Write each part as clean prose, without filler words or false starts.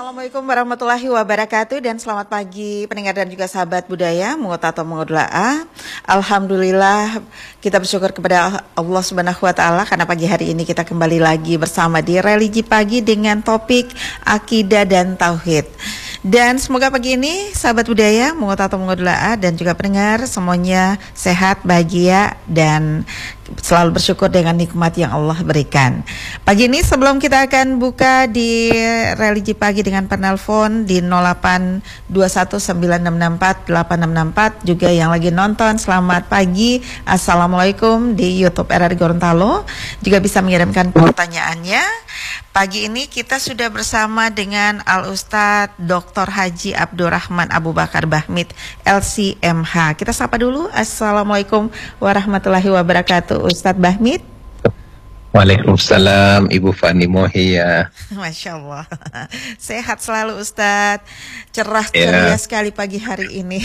Assalamualaikum warahmatullahi wabarakatuh dan selamat pagi pendengar dan juga sahabat budaya Menguta atau Mengudla'a. Alhamdulillah kita bersyukur kepada Allah Subhanahu wa taala karena pagi hari ini kita kembali lagi bersama di Religi Pagi dengan topik akidah dan tauhid. Dan semoga pagi ini sahabat budaya Menguta atau Mengudla'a dan juga pendengar semuanya sehat, bahagia dan selalu bersyukur dengan nikmat yang Allah berikan. Pagi ini sebelum kita akan buka di Religi Pagi dengan penelpon di 082196648664, juga yang lagi nonton selamat pagi, assalamualaikum di YouTube RRI Gorontalo, juga bisa mengirimkan pertanyaannya. Pagi ini kita sudah bersama dengan Al-Ustadz Dr. Haji Abdurrahman Abu Bakar Bahmid LCMH. Kita sapa dulu. Assalamualaikum warahmatullahi wabarakatuh Ustadz Bahmid. Waalaikumsalam Ibu Fani Mohia. Masya Allah. Sehat selalu Ustadz. Cerah ceria sekali pagi hari ini.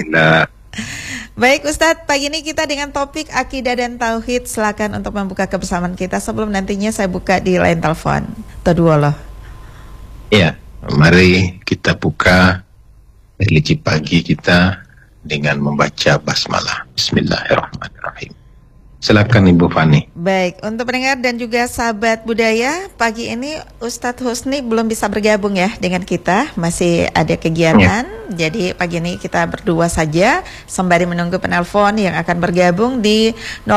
Baik Ustadz, pagi ini kita dengan topik akidah dan tauhid. Silakan untuk membuka kebersamaan kita sebelum nantinya saya buka di line telepon. Tadwallah. Ya, mari kita buka Religi Pagi kita dengan membaca basmalah. Bismillahirrahmanirrahim. Silakan Ibu Fani. Baik, untuk pendengar dan juga sahabat budaya, pagi ini Ustadz Husni belum bisa bergabung ya dengan kita, masih ada kegiatan. Jadi pagi ini kita berdua saja sembari menunggu penelpon yang akan bergabung di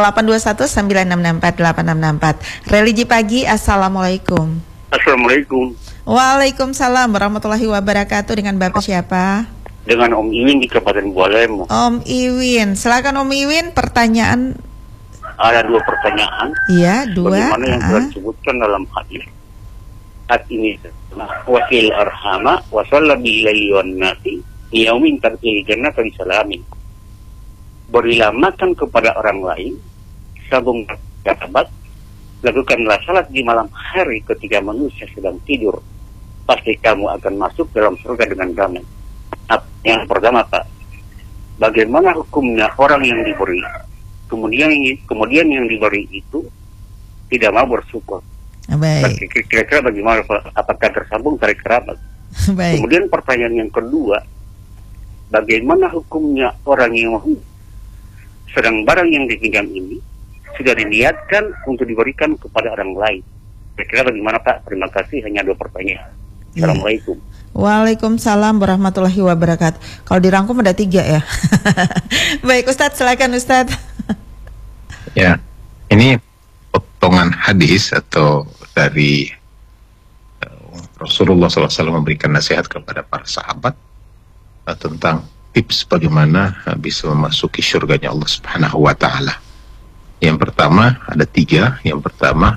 082196648664. Religi Pagi, assalamualaikum. Assalamualaikum. Waalaikumsalam warahmatullahi wabarakatuh. Dengan Bapak siapa? Dengan Om Iwin di Kabupaten Bualemo. Om Iwin, silakan Om Iwin, pertanyaan. Ada dua pertanyaan. Iya, dua. Bagaimana yang telah disebutkan dalam hadis? Saat ini wasil arhama wasallabi ilaihi wan nasi yaumin tarqil jannata bisalamin. Berilah makan kepada orang lain, sambung kerabat, lakukanlah salat di malam hari ketika manusia sedang tidur. Pasti kamu akan masuk dalam surga dengan damai. Yang pertama Pak, bagaimana hukumnya orang yang diberi kemudian yang diberi itu tidak mau bersyukur. Baik. Kira-kira bagaimana Pak? Apakah tersambung tarik kerabat? Baik. Kemudian pertanyaan yang kedua, bagaimana hukumnya orang yang sedang barang yang dipinjam ini sudah diniatkan untuk diberikan kepada orang lain? Kira-kira bagaimana Pak? Terima kasih, hanya dua pertanyaan. Assalamualaikum. Waalaikumsalam warahmatullahi wabarakatuh. Kalau dirangkum ada 3 ya. Baik Ustadz, silakan Ustadz. Ya, ini potongan hadis atau dari Rasulullah SAW memberikan nasihat kepada para sahabat tentang tips bagaimana bisa memasuki surganya Allah Subhanahu wa taala. Yang pertama ada 3. Yang pertama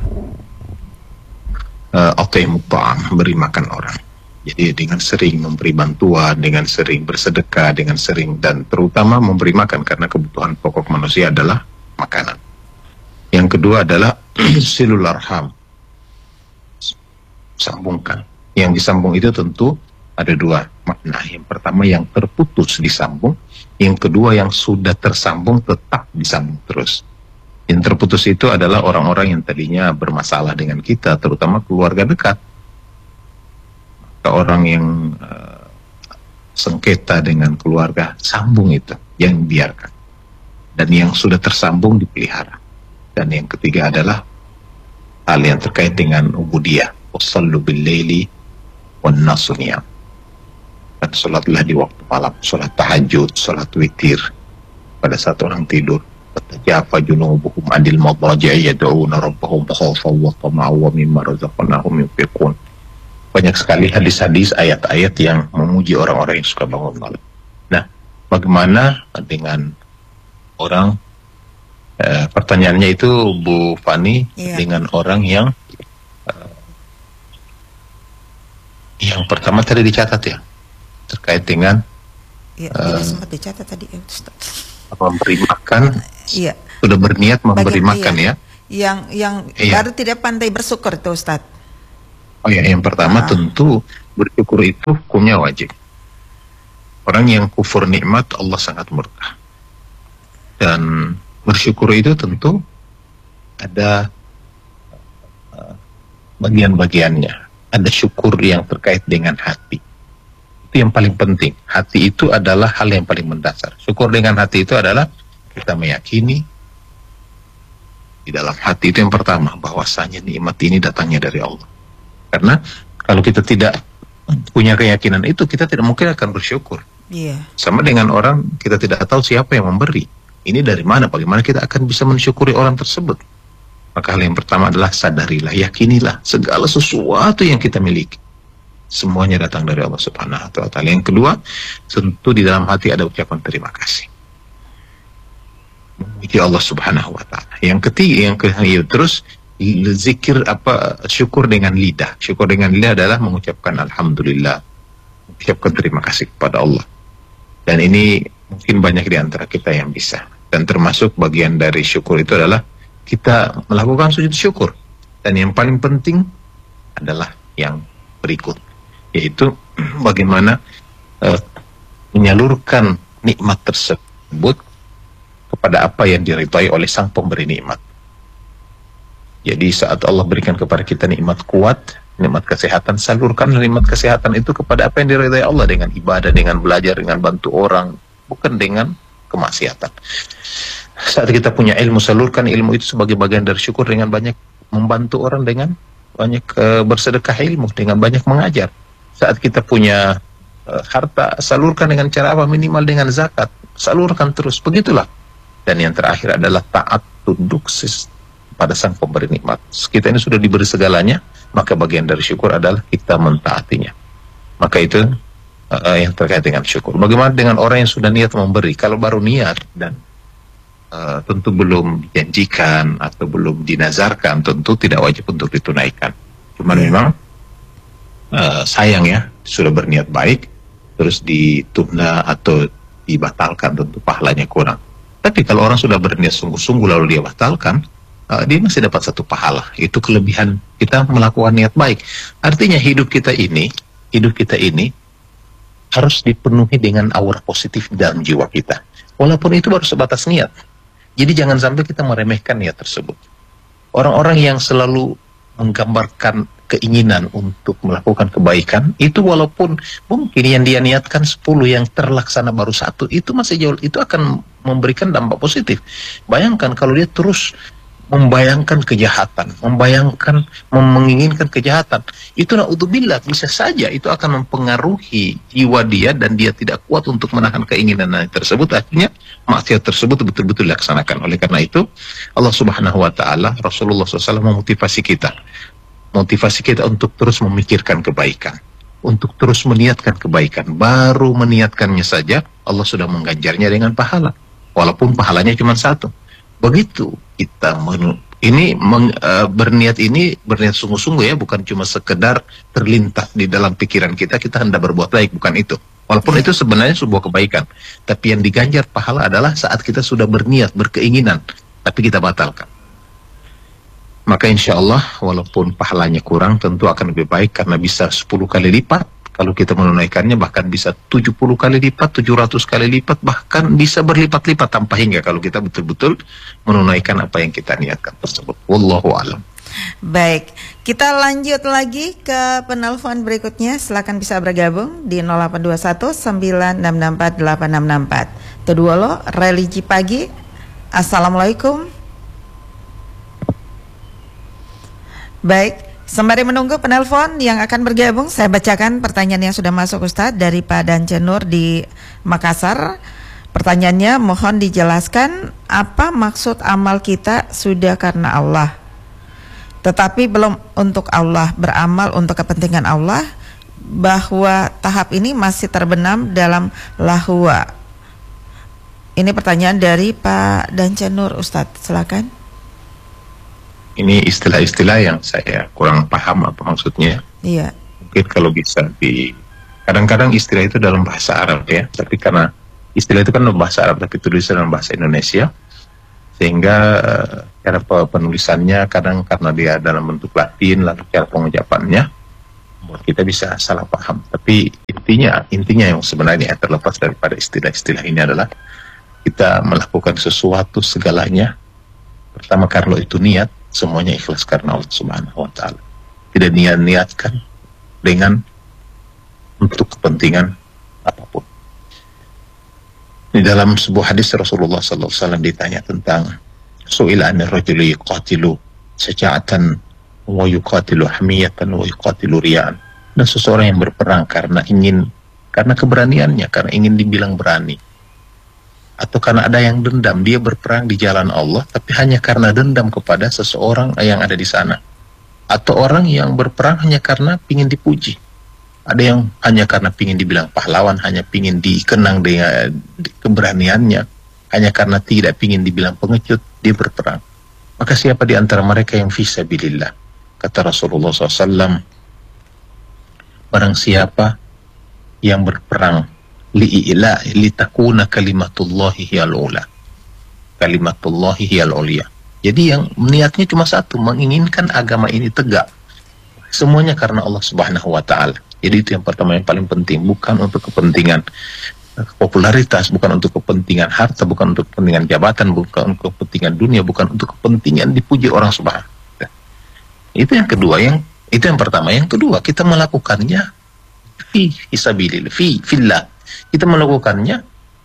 at'imut ta'am, beri makan orang. Jadi dengan sering memberi bantuan, dengan sering bersedekah, dengan sering dan terutama memberi makan, karena kebutuhan pokok manusia adalah makanan. Yang kedua adalah silul arham, sambungkan. Yang disambung itu tentu ada 2 makna. Yang pertama yang terputus disambung, yang kedua yang sudah tersambung tetap disambung terus. Yang terputus itu adalah orang-orang yang tadinya bermasalah dengan kita, terutama keluarga dekat. Orang yang sengketa dengan keluarga, sambung itu, yang biarkan. Dan yang sudah tersambung dipelihara. Dan yang ketiga adalah hal yang terkait dengan ubudiyah. Wassallu bil-laili wan nasu niyam. Dan sholatlah di waktu malam, sholat tahajud, sholat witir pada saat orang tidur. Tatajafa junubuhum anil madaji'i yad'una rabbahum khawfan wa tama'an wa mimma razaqnahum yunfiqun. Banyak sekali hadis-hadis, ayat-ayat yang memuji orang-orang yang suka bangun malam. Nah, bagaimana dengan orang, pertanyaannya itu Bu Fani, dengan orang yang pertama tadi dicatat ya, terkait dengan sempat dicatat tadi ya Ustaz. Memberi makan, sudah berniat memberi makan ya. Yang baru tidak pandai bersyukur itu Ustaz. Oh ya, yang pertama tentu bersyukur itu hukumnya wajib. Orang yang kufur nikmat Allah sangat murka. Dan bersyukur itu tentu ada bagian-bagiannya. ada syukur yang terkait dengan hati. Itu yang paling penting. Hati itu adalah hal yang paling mendasar. Syukur dengan hati itu adalah kita meyakini di dalam hati itu yang pertama, bahwasanya nikmat ini datangnya dari Allah. Karena kalau kita tidak punya keyakinan itu, kita tidak mungkin akan bersyukur. Sama dengan orang, kita tidak tahu siapa yang memberi. Ini dari mana, bagaimana kita akan bisa mensyukuri orang tersebut. Maka hal yang pertama adalah sadarilah, yakinilah segala sesuatu yang kita miliki, semuanya datang dari Allah Subhanahu wa Ta'ala. Yang kedua, tentu di dalam hati ada ucapan terima kasih, memuji Allah Subhanahu wa Ta'ala. Yang ketiga, terus zikir syukur dengan lidah. Syukur dengan lidah adalah mengucapkan alhamdulillah, mengucapkan terima kasih kepada Allah. Dan ini mungkin banyak di antara kita yang bisa. Dan termasuk bagian dari syukur itu adalah kita melakukan sujud syukur. Dan yang paling penting adalah yang berikut, yaitu bagaimana menyalurkan nikmat tersebut kepada apa yang diridhai oleh sang pemberi nikmat. Jadi saat Allah berikan kepada kita nikmat kuat, nikmat kesehatan, salurkan nikmat kesehatan itu kepada apa yang diridhai Allah, dengan ibadah, dengan belajar, dengan bantu orang, bukan dengan kemaksiatan. Saat kita punya ilmu, salurkan ilmu itu sebagai bagian dari syukur dengan banyak membantu orang, dengan banyak bersedekah ilmu, dengan banyak mengajar. Saat kita punya harta, salurkan dengan cara apa? Minimal dengan zakat, salurkan terus, begitulah. Dan yang terakhir adalah taat, tunduk pada sang pemberi nikmat. Kita ini sudah diberi segalanya, maka bagian dari syukur adalah kita mentaatinya. Maka itu yang terkait dengan syukur. Bagaimana dengan orang yang sudah niat memberi? Kalau baru niat dan tentu belum dijanjikan atau belum dinazarkan, tentu tidak wajib untuk ditunaikan. Cuman memang sayang ya, sudah berniat baik terus ditunda atau dibatalkan, tentu pahalanya kurang. Tapi kalau orang sudah berniat sungguh-sungguh lalu dia batalkan, dia masih dapat satu pahala. Itu kelebihan kita melakukan niat baik. Artinya hidup kita ini harus dipenuhi dengan aura positif dalam jiwa kita, walaupun itu baru sebatas niat. Jadi jangan sampai kita meremehkan niat tersebut. Orang-orang yang selalu menggambarkan keinginan untuk melakukan kebaikan, itu walaupun mungkin yang dia niatkan 10, yang terlaksana baru 1, itu masih jauh, itu akan memberikan dampak positif. Bayangkan kalau dia terus membayangkan kejahatan, menginginkan kejahatan, itu na'udzubillah, bisa saja itu akan mempengaruhi jiwa dia dan dia tidak kuat untuk menahan keinginan tersebut. Akhirnya maksiat tersebut betul-betul dilaksanakan. Oleh karena itu Allah Subhanahu wa Ta'ala, Rasulullah SAW memotivasi kita untuk terus memikirkan kebaikan, untuk terus meniatkan kebaikan. Baru meniatkannya saja Allah sudah mengganjarnya dengan pahala, walaupun pahalanya cuma 1. Begitu kita berniat sungguh-sungguh ya, bukan cuma sekedar terlintas di dalam pikiran kita hendak berbuat baik, bukan itu. Walaupun itu sebenarnya sebuah kebaikan, tapi yang diganjar pahala adalah saat kita sudah berniat, berkeinginan, tapi kita batalkan. Maka insya Allah walaupun pahalanya kurang, tentu akan lebih baik karena bisa 10 kali lipat. Kalau kita menunaikannya bahkan bisa 70 kali lipat, 700 kali lipat, bahkan bisa berlipat-lipat tanpa hingga kalau kita betul-betul menunaikan apa yang kita niatkan tersebut. Wallahu a'lam. Baik, kita lanjut lagi ke penelpon berikutnya. Silakan bisa bergabung di 0821 9664 8664. Itu dua lo, religi pagi. Assalamualaikum. Baik, sembari menunggu penelpon yang akan bergabung, saya bacakan pertanyaan yang sudah masuk Ustadz dari Pak Dancenur di Makassar. Pertanyaannya, mohon dijelaskan apa maksud amal kita sudah karena Allah, tetapi belum untuk Allah, beramal untuk kepentingan Allah, bahwa tahap ini masih terbenam dalam lahwa. Ini pertanyaan dari Pak Dancenur, Ustadz, silakan. Ini istilah-istilah yang saya kurang paham apa maksudnya. Iya. Mungkin kalau bisa kadang-kadang istilah itu dalam bahasa Arab ya, tapi karena istilah itu kan dalam bahasa Arab tapi tulisan dalam bahasa Indonesia, sehingga cara penulisannya kadang karena dia dalam bentuk Latin, lalu cara pengucapannya membuat kita bisa salah paham. Tapi intinya yang sebenarnya terlepas daripada istilah-istilah ini adalah kita melakukan sesuatu segalanya pertama karena itu niat, semuanya ikhlas karena Allah Subhanahu wa Ta'ala. Tidak niatkan dengan untuk kepentingan apapun. Di dalam sebuah hadis Rasulullah SAW ditanya tentang su'ila anir rajuli yuqatilu syaja'atan wa yuqatilu hamiyatan wa yuqatilu riya'an. Dan seseorang yang berperang karena keberaniannya, karena ingin dibilang berani, atau karena ada yang dendam, dia berperang di jalan Allah tapi hanya karena dendam kepada seseorang yang ada di sana. Atau orang yang berperang hanya karena ingin dipuji. Ada yang hanya karena ingin dibilang pahlawan, hanya ingin dikenang dengan keberaniannya, hanya karena tidak ingin dibilang pengecut, dia berperang. Maka siapa di antara mereka yang fisabilillah? Kata Rasulullah SAW, barang siapa yang berperang litakuna kalimatullahi hiyal ula, kalimatullahi hiyal ulia. Jadi yang niatnya cuma satu, menginginkan agama ini tegak. Semuanya karena Allah Subhanahu wa Ta'ala. Jadi itu yang pertama, yang paling penting, bukan untuk kepentingan popularitas, bukan untuk kepentingan harta, bukan untuk kepentingan jabatan, bukan untuk kepentingan dunia, bukan untuk kepentingan dipuji orang Subhanahu. Itu yang kedua, itu yang pertama. Yang kedua, kita melakukannya fi sabilillah, fillah. Kita melakukannya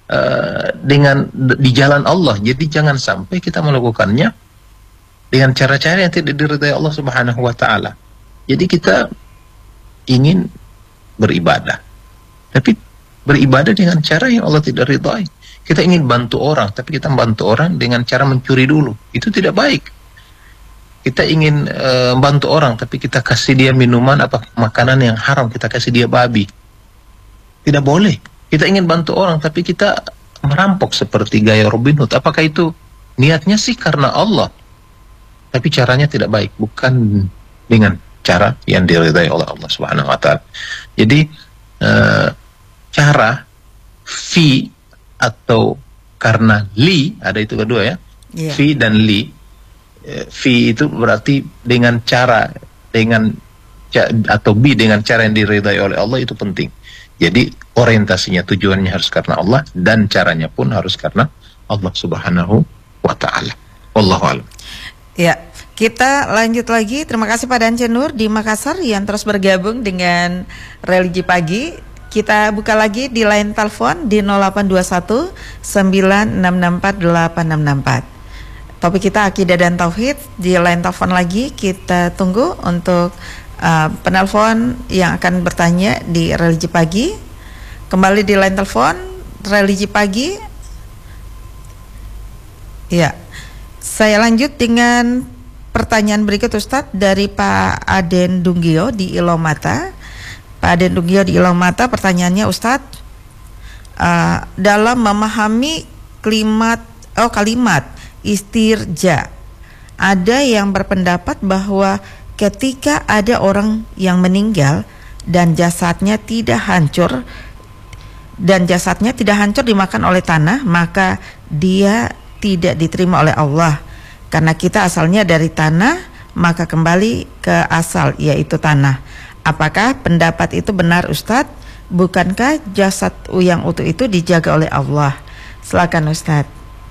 di jalan Allah. Jadi jangan sampai kita melakukannya dengan cara-cara yang tidak diridai Allah Subhanahu wa Ta'ala. Jadi kita ingin beribadah, tapi beribadah dengan cara yang Allah tidak ridai. Kita ingin bantu orang, tapi kita bantu orang dengan cara mencuri dulu. Itu tidak baik. Kita ingin bantu orang, tapi kita kasih dia minuman makanan yang haram, kita kasih dia babi. Tidak boleh. Kita ingin bantu orang, tapi kita merampok seperti gaya Robin Hood. Apakah itu niatnya sih karena Allah, tapi caranya tidak baik, bukan dengan cara yang diridai oleh Allah Subhanahu wa Ta'ala. Jadi cara fi atau karena li, ada itu kedua ya, fi dan li. Fi itu berarti dengan cara, atau bi dengan cara yang diridai oleh Allah, itu penting. Jadi orientasinya, tujuannya harus karena Allah, dan caranya pun harus karena Allah Subhanahu wa Ta'ala. Wallahu a'lam. Ya, kita lanjut lagi. Terima kasih Pak Dance Nur di Makassar yang terus bergabung dengan Religi Pagi. Kita buka lagi di line telepon di 0821 9664 8664. Topik kita akidah dan tauhid. Di line telepon lagi kita tunggu untuk penelpon yang akan bertanya di Religi Pagi. Kembali di line telepon Religi Pagi. Ya, saya lanjut dengan pertanyaan berikut Ustadz dari Pak Aden Dunggio di Ilomata. Pak Aden Dunggio di Ilomata, pertanyaannya Ustadz, dalam memahami kalimat istirja, ada yang berpendapat bahwa ketika ada orang yang meninggal dan jasadnya tidak hancur dimakan oleh tanah, maka dia tidak diterima oleh Allah. Karena kita asalnya dari tanah, maka kembali ke asal, yaitu tanah. Apakah pendapat itu benar Ustadz? Bukankah jasad yang utuh itu dijaga oleh Allah? Silakan Ustadz.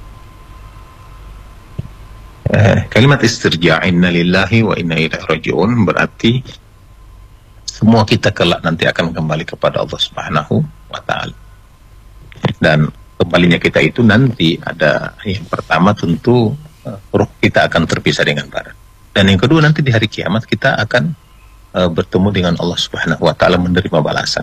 Kalimat istirja, inna lillahi wa inna ilaihi raji'un, berarti semua kita kelak nanti akan kembali kepada Allah Subhanahu wa Ta'ala. Dan kembalinya kita itu nanti ada, yang pertama tentu ruh kita akan terpisah dengan badan. Dan yang kedua, nanti di hari kiamat kita akan bertemu dengan Allah Subhanahu wa Ta'ala, menerima balasan.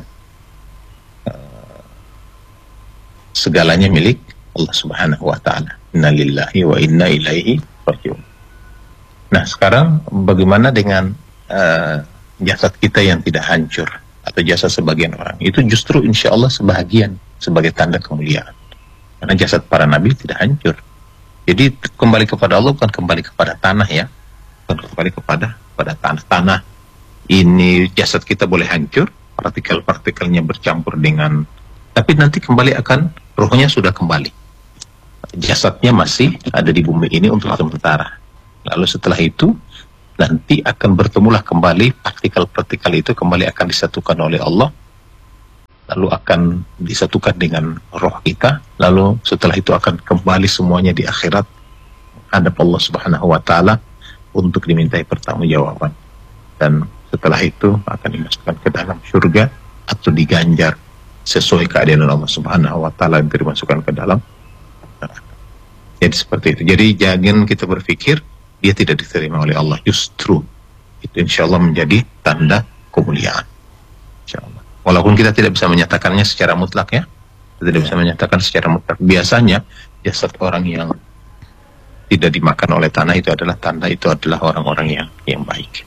Segalanya milik Allah Subhanahu wa Ta'ala. Inna lillahi wa inna ilaihi raji'un. Nah, sekarang bagaimana dengan jasad kita yang tidak hancur, atau jasad sebagian orang? Itu justru insya Allah sebahagian, sebagai tanda kemuliaan. Karena jasad para nabi tidak hancur. Jadi kembali kepada Allah, bukan kembali kepada tanah ya, bukan kembali kepada tanah. Ini jasad kita boleh hancur, partikel-partikelnya bercampur dengan, tapi nanti kembali akan, ruhnya sudah kembali. Jasadnya masih ada di bumi ini untuk sementara. Lalu setelah itu nanti akan bertemulah kembali, partikel-partikel itu kembali akan disatukan oleh Allah, lalu akan disatukan dengan roh kita, lalu setelah itu akan kembali semuanya di akhirat hadap Allah Subhanahu wa Ta'ala untuk dimintai pertanggungjawaban. Dan setelah itu akan dimasukkan ke dalam surga atau diganjar sesuai keadilan Allah Subhanahu wa taala yang dimasukkan ke dalam neraka. Jadi seperti itu. Jadi jangan kita berpikir dia tidak diterima oleh Allah, justru itu insyaallah menjadi tanda kemuliaan. Insyaallah. Walaupun kita tidak bisa menyatakannya secara mutlak ya. Kita tidak bisa menyatakan secara mutlak. Biasanya jasad orang yang tidak dimakan oleh tanah itu adalah tanda itu adalah orang-orang yang baik.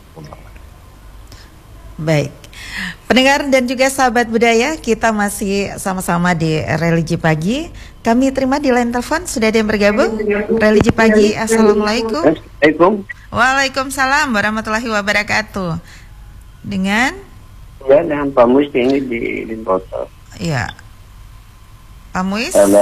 Baik. Pendengar dan juga sahabat budaya, kita masih sama-sama di Religi Pagi. Kami terima di line telepon, sudah ada yang bergabung. Religi Pagi, Assalamualaikum. Waalaikumsalam warahmatullahi wabarakatuh. Dengan? Ya, dengan Pak Muis ini di Limpopo. Iya. Pak Muis? Karena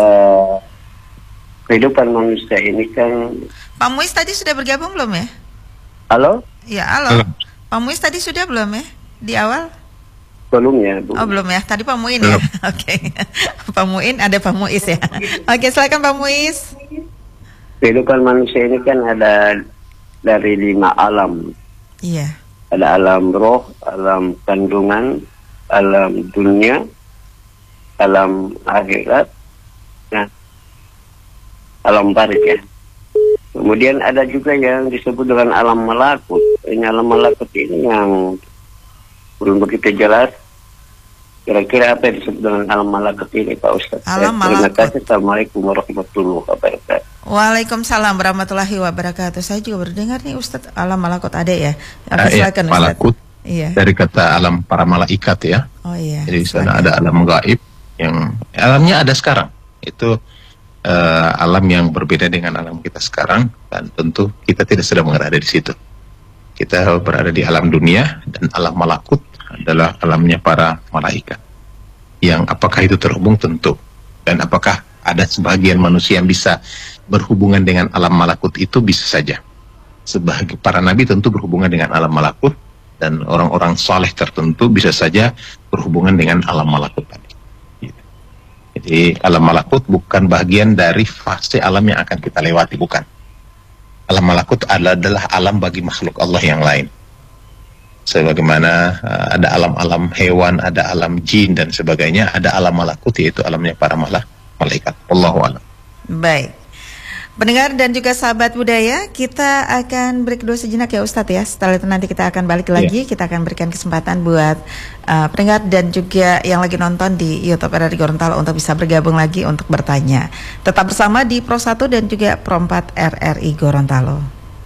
kehidupan manusia ini kan... Pak Muis tadi sudah bergabung belum ya? Halo? Ya, halo. Pak Muis tadi sudah belum ya? Di awal? Belum ya, Bu. Oh, belum ya. Tadi Pak Muin ya? Oke. Pak Muin, ada Pak Muis ya? Oke, silakan Pak Muis. Kehidupan manusia ini kan ada dari 5 alam. Iya. Ada alam roh, alam kandungan, alam dunia, alam akhirat, nah, alam barzah ya. Kemudian ada juga yang disebut dengan alam malakut. Ini alam malakut ini yang belum begitu jelas. Kira-kira apa yang disebut dengan alam malakut ini, Pak Ustaz? Alam Terima malakut. kasih. Assalamualaikum warahmatullahi wabarakatuh. Waalaikumsalam warahmatullahi wabarakatuh. Saya juga berdengar nih Ustadz, alam malakut ada ya? Oke, Ya, silakan Ustadz. malakut Iya. dari kata alam para malaikat ya. Oh iya. Jadi di sana silakan. ada alam gaib yang alamnya ada sekarang. Itu alam yang berbeda dengan alam kita sekarang, dan tentu kita tidak sedang berada di situ. Kita berada di alam dunia, dan alam malakut adalah alamnya para malaikat. Yang apakah itu terhubung? Tentu. Dan apakah ada sebagian manusia yang bisa berhubungan dengan alam malakut? Itu bisa saja. Sebagai para nabi tentu berhubungan dengan alam malakut, dan orang-orang saleh tertentu bisa saja berhubungan dengan alam malakut tadi. Gitu. Jadi alam malakut bukan bagian dari fase alam yang akan kita lewati, bukan. Alam malakut adalah alam bagi makhluk Allah yang lain. Sebagaimana ada alam-alam hewan, ada alam jin dan sebagainya, ada alam malakut yaitu alamnya para malaikat. Wallahu a'lam. Baik. Pendengar dan juga sahabat budaya, kita akan break dulu sejenak ya Ustadz ya. Setelah itu nanti kita akan balik lagi, kita akan berikan kesempatan buat pendengar dan juga yang lagi nonton di YouTube RRI Gorontalo untuk bisa bergabung lagi untuk bertanya. Tetap bersama di Pro 1 dan juga Pro 4 RRI Gorontalo.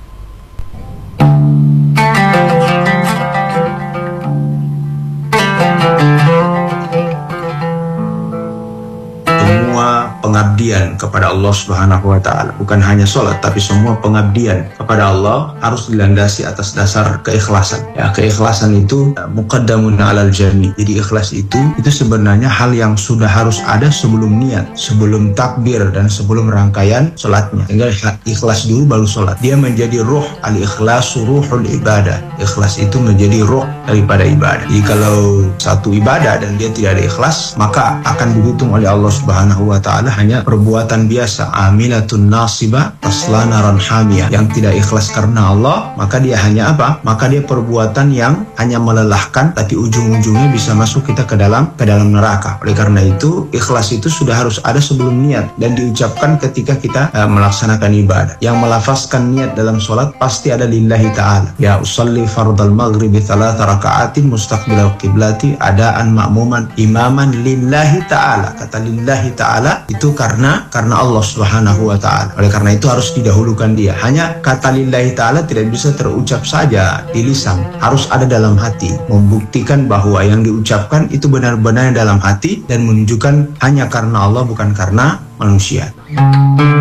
Semua pengabdian kepada Allah Subhanahu wa taala, bukan hanya sholat tapi semua pengabdian kepada Allah harus dilandasi atas dasar keikhlasan. Ya, keikhlasan itu muqaddamun 'alal jami. Jadi ikhlas itu sebenarnya hal yang sudah harus ada sebelum niat, sebelum takbir dan sebelum rangkaian sholatnya. Sehingga ikhlas dulu baru sholat. Dia menjadi ruh, al-ikhlasu ruhul ibadah. Ikhlas itu menjadi ruh daripada ibadah. Jadi kalau satu ibadah dan dia tidak ada ikhlas, maka akan dihitung oleh Allah Subhanahu wa taala hanya perbuatan biasa, amilatun nasibah tasla naran hamiyah. Yang tidak ikhlas karena Allah, maka dia hanya apa? Maka dia perbuatan yang hanya melelahkan, tapi ujung-ujungnya bisa masuk kita ke dalam neraka. Oleh karena itu, ikhlas itu sudah harus ada sebelum niat dan diucapkan ketika kita melaksanakan ibadah. Yang melafazkan niat dalam sholat pasti ada lillahi ta'ala. Ya usalli fardal maghribi 3 raka'atin mustaqbilal qiblati adaan ma'muman imaman lillahi ta'ala. Kata lillahi ta'ala itu karena Allah Subhanahu wa ta'ala. Oleh karena itu harus didahulukan dia. Hanya kata lillahi ta'ala tidak bisa terucap saja di lisan, harus ada dalam hati, membuktikan bahwa yang diucapkan itu benar-benar dalam hati dan menunjukkan hanya karena Allah bukan karena manusia.